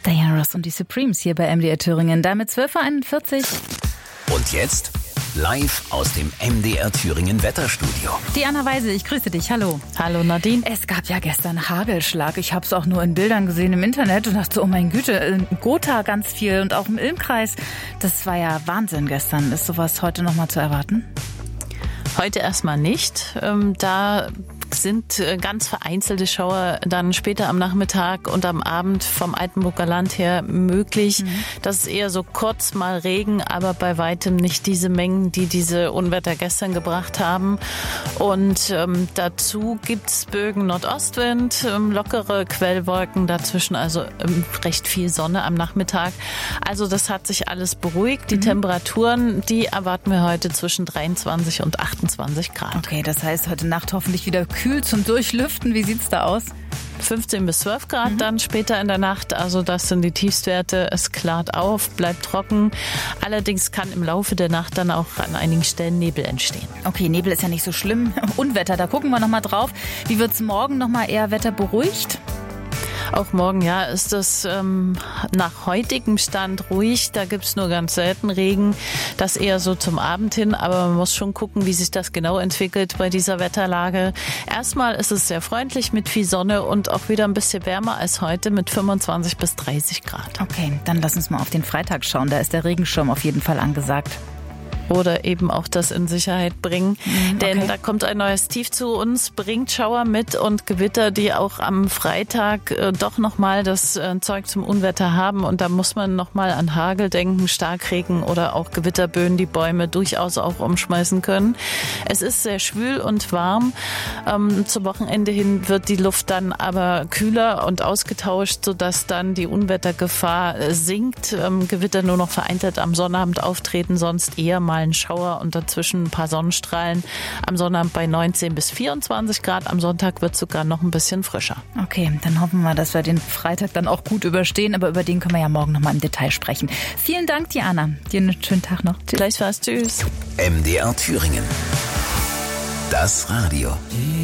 Diana Ross und die Supremes hier bei MDR Thüringen. Damit 12:41 Uhr. Und jetzt live aus dem MDR Thüringen Wetterstudio. Diana Weise, ich grüße dich. Hallo. Hallo Nadine. Es gab ja gestern Hagelschlag. Ich habe es auch nur in Bildern gesehen im Internet und dachte so, oh mein Güte, in Gotha ganz viel und auch im Ilmkreis. Das war ja Wahnsinn gestern. Ist sowas heute nochmal zu erwarten? Heute erstmal nicht. Da sind ganz vereinzelte Schauer dann später am Nachmittag und am Abend vom Altenburger Land her möglich. Das ist eher so kurz mal Regen, aber bei weitem nicht diese Mengen, die diese Unwetter gestern gebracht haben. Und dazu gibt's Bögen Nordostwind, lockere Quellwolken dazwischen, also recht viel Sonne am Nachmittag. Also das hat sich alles beruhigt. Die Temperaturen, die erwarten wir heute zwischen 23 und 28 Grad. Okay, das heißt heute Nacht hoffentlich wieder kühl zum Durchlüften. Wie sieht's da aus? 15 bis 12 Grad dann später in der Nacht. Also das sind die Tiefstwerte. Es klart auf, bleibt trocken. Allerdings kann im Laufe der Nacht dann auch an einigen Stellen Nebel entstehen. Okay, Nebel ist ja nicht so schlimm. Unwetter, da gucken wir nochmal drauf. Wie wird's morgen nochmal eher wetterberuhigt? Auch morgen, ja, ist es nach heutigem Stand ruhig. Da gibt's nur ganz selten Regen. Das eher so zum Abend hin. Aber man muss schon gucken, wie sich das genau entwickelt bei dieser Wetterlage. Erstmal ist es sehr freundlich mit viel Sonne und auch wieder ein bisschen wärmer als heute mit 25 bis 30 Grad. Okay, dann lass uns mal auf den Freitag schauen. Da ist der Regenschirm auf jeden Fall angesagt. Oder eben auch das in Sicherheit bringen. Denn da kommt ein neues Tief zu uns, bringt Schauer mit und Gewitter, die auch am Freitag doch nochmal das Zeug zum Unwetter haben. Und da muss man nochmal an Hagel denken, Starkregen oder auch Gewitterböen, die Bäume durchaus auch umschmeißen können. Es ist sehr schwül und warm. Zum Wochenende hin wird die Luft dann aber kühler und ausgetauscht, sodass dann die Unwettergefahr sinkt. Gewitter nur noch vereinzelt am Sonnabend auftreten, sonst eher mal ein Schauer und dazwischen ein paar Sonnenstrahlen. Am Sonnabend bei 19 bis 24 Grad. Am Sonntag wird es sogar noch ein bisschen frischer. Okay, dann hoffen wir, dass wir den Freitag dann auch gut überstehen. Aber über den können wir ja morgen nochmal im Detail sprechen. Vielen Dank, Diana. Dir einen schönen Tag noch. Tschüss. Gleichfalls. Tschüss. MDR Thüringen. Das Radio.